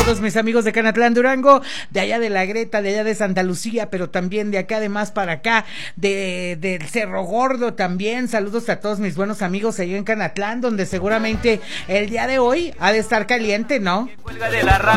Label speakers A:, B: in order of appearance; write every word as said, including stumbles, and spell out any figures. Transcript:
A: todos mis amigos de Canatlán, Durango, de allá de La Greta, de allá de Santa Lucía, pero también de acá, de más para acá, de del Cerro Gordo también. Saludos a todos mis buenos amigos allá en Canatlán, donde seguramente el día de hoy ha de estar caliente, ¿no?